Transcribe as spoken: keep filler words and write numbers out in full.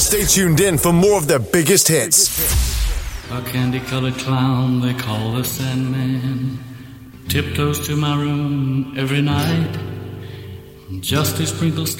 Stay tuned in for more of their biggest hits. A candy-colored clown they call the Sandman tiptoes to my room every night just to sprinkle